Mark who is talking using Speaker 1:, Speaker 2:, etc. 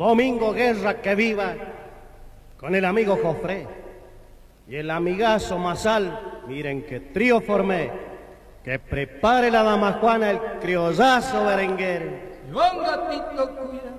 Speaker 1: Domingo Guerra que viva, con el amigo Jofré y el amigazo Masal. Miren qué trío formé, que prepare la dama Juana el criollazo berenguer.
Speaker 2: Iván Gatito cuida